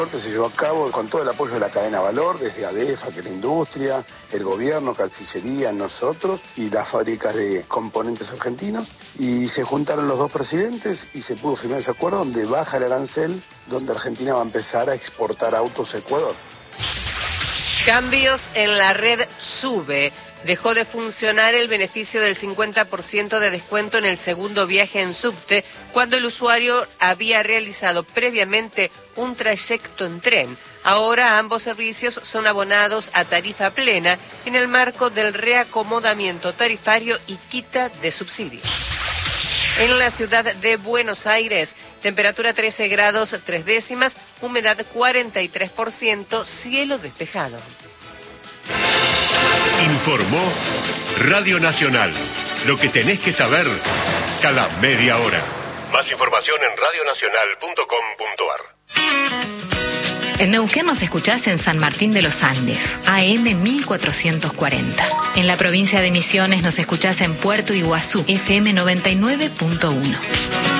Se llevó a cabo con todo el apoyo de la cadena Valor, desde ADEFA, que es la industria, el gobierno, Cancillería, nosotros y las fábricas de componentes argentinos. Y se juntaron los dos presidentes y se pudo firmar ese acuerdo donde baja el arancel, donde Argentina va a empezar a exportar autos a Ecuador. Cambios en la red SUBE. Dejó de funcionar el beneficio del 50% de descuento en el segundo viaje en subte cuando el usuario había realizado previamente un trayecto en tren. Ahora ambos servicios son abonados a tarifa plena en el marco del reacomodamiento tarifario y quita de subsidios. En la ciudad de Buenos Aires, temperatura 13 grados 3 décimas, humedad 43%, cielo despejado. Informó Radio Nacional. Lo que tenés que saber cada media hora. Más información en radionacional.com.ar. En Neuquén nos escuchás en San Martín de los Andes, AM 1440. En la provincia de Misiones nos escuchás en Puerto Iguazú, FM 99.1.